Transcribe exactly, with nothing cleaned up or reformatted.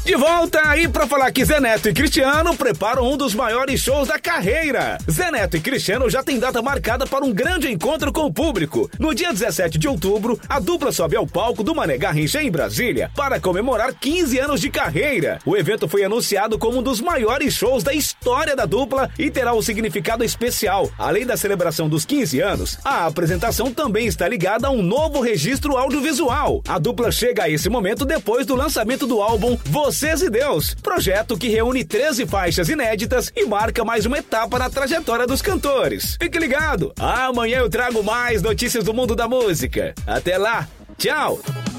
De volta aí pra falar que Zé Neto e Cristiano preparam um dos maiores shows da carreira. Zé Neto e Cristiano já tem data marcada para um grande encontro com o público. No dia dezessete de outubro, a dupla sobe ao palco do Mané Garrincha em Brasília para comemorar quinze anos de carreira. O evento foi anunciado como um dos maiores shows da história da dupla e terá um significado especial. Além da celebração dos quinze anos, a apresentação também está ligada a um novo registro audiovisual. A dupla chega a esse momento depois do lançamento do álbum Vocês e Deus, projeto que reúne treze faixas inéditas e marca mais uma etapa na trajetória dos cantores. Fique ligado, amanhã eu trago mais notícias do mundo da música. Até lá, tchau!